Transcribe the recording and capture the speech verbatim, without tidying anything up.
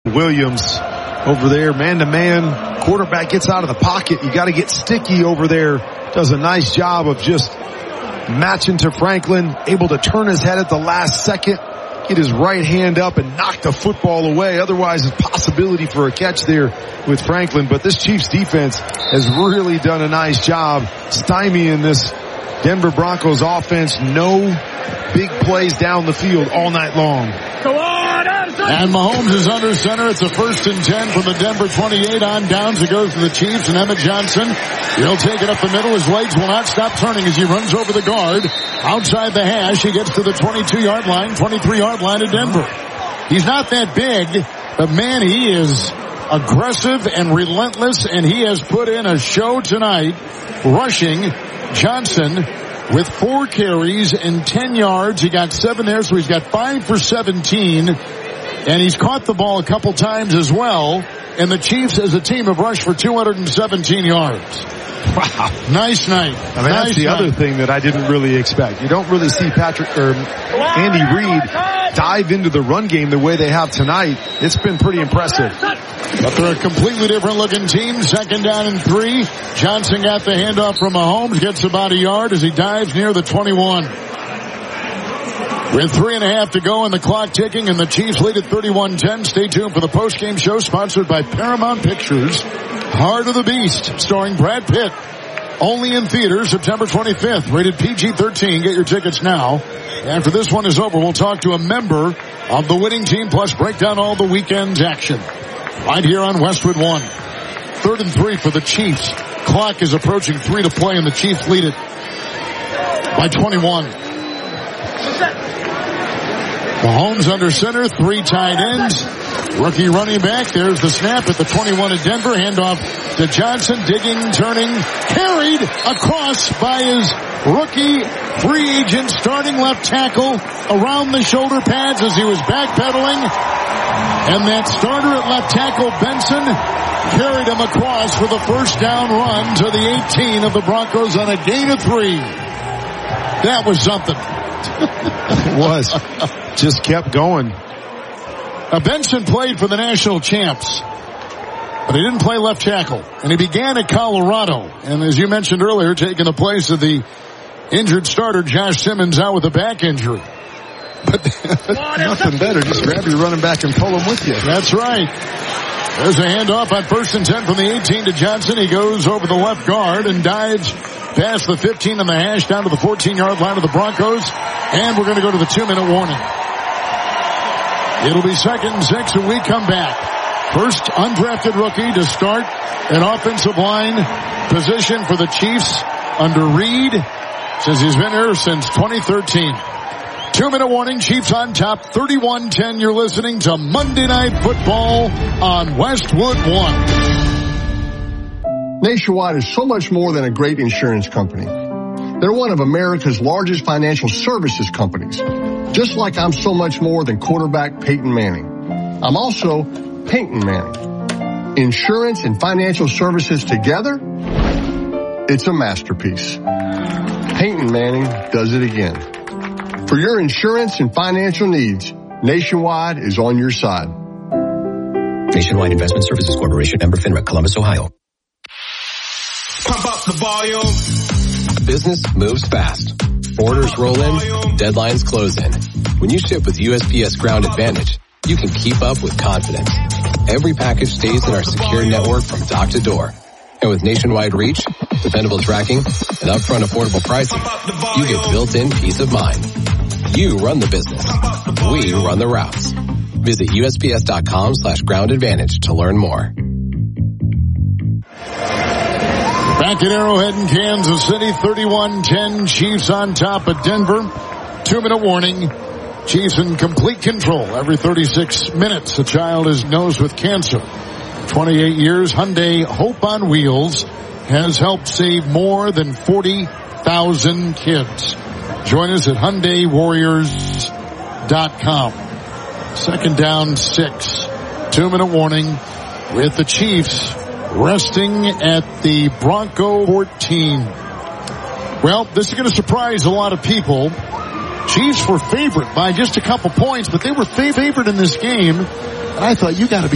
Williams over there, man-to-man. Quarterback gets out of the pocket. You got to get sticky over there. Does a nice job of just matching to Franklin, able to turn his head at the last second, get his right hand up and knock the football away. Otherwise, a possibility for a catch there with Franklin. But this Chiefs defense has really done a nice job stymieing this Denver Broncos offense. No big plays down the field all night long. Go on! And Mahomes is under center. It's a first and ten from the Denver twenty-eight. On downs it goes to the Chiefs, and Emmett Johnson, he'll take it up the middle. His legs will not stop turning as he runs over the guard. Outside the hash, he gets to the twenty-two-yard line, twenty-three-yard line of Denver. He's not that big, but man, he is aggressive and relentless, and he has put in a show tonight rushing. Johnson with four carries and ten yards. He got seven there, so he's got five for seventeen. And he's caught the ball a couple times as well. And the Chiefs as a team have rushed for two hundred seventeen yards. Wow. Nice night. I mean, nice that's the night. other thing that I didn't really expect. You don't really see Patrick or Andy Reid dive into the run game the way they have tonight. It's been pretty impressive. But they're a completely different looking team. Second down and three. Johnson got the handoff from Mahomes. Gets about a yard as he dives near the twenty-one. With three and a half to go and the clock ticking, and the Chiefs lead at thirty-one ten. Stay tuned for the postgame show sponsored by Paramount Pictures. Heart of the Beast, starring Brad Pitt. Only in theaters September twenty-fifth. Rated P G thirteen. Get your tickets now. After this one is over, we'll talk to a member of the winning team, plus break down all the weekend's action. Right here on Westwood One. Third and three for the Chiefs. Clock is approaching three to play, and the Chiefs lead it by twenty-one. Mahomes under center, three tight ends. Rookie running back. There's the snap at the twenty-one of Denver. Handoff to Johnson. Digging, turning, carried across by his rookie free agent starting left tackle around the shoulder pads as he was backpedaling. And that starter at left tackle, Benson, carried him across for the first down run to the eighteen of the Broncos on a gain of three. That was something. It was. Just kept going. Now, Benson played for the national champs, but he didn't play left tackle. And he began at Colorado. And as you mentioned earlier, taking the place of the injured starter, Josh Simmons, out with a back injury. But nothing better. Just grab your running back and pull him with you. That's right. There's a handoff on first and ten from the eighteen to Johnson. He goes over the left guard and dives past the fifteen and the hash down to the fourteen-yard line of the Broncos. And we're going to go to the two-minute warning. It'll be second and six when we come back. First undrafted rookie to start an offensive line position for the Chiefs under Reid, since he's been here since twenty thirteen. Two-minute warning, Chiefs on top, thirty-one ten. You're listening to Monday Night Football on Westwood One. Nationwide is so much more than a great insurance company. They're one of America's largest financial services companies. Just like I'm so much more than quarterback Peyton Manning. I'm also Peyton Manning. Insurance and financial services together, it's a masterpiece. Peyton Manning does it again. For your insurance and financial needs, Nationwide is on your side. Nationwide Investment Services Corporation, member FINRA, Columbus, Ohio. Pump up the volume. Business moves fast. Orders roll in, deadlines close in. When you ship with U S P S Ground Advantage, you can keep up with confidence. Every package stays in our secure network from dock to door. And with nationwide reach, dependable tracking, and upfront affordable pricing, you get built-in peace of mind. You run the business. We run the routes. Visit U S P S dot com slash ground advantage to learn more. Back at Arrowhead in Kansas City, thirty-one ten, Chiefs on top of Denver. Two-minute warning. Chiefs in complete control. Every thirty-six minutes, a child is diagnosed with cancer. twenty-eight years, Hyundai Hope on Wheels has helped save more than forty thousand kids. Join us at Hyundai Warriors dot com. Second down, six. Two-minute warning with the Chiefs resting at the Bronco fourteen. Well, this is going to surprise a lot of people. Chiefs were favored by just a couple points, but they were favored in this game. And I thought, you got to be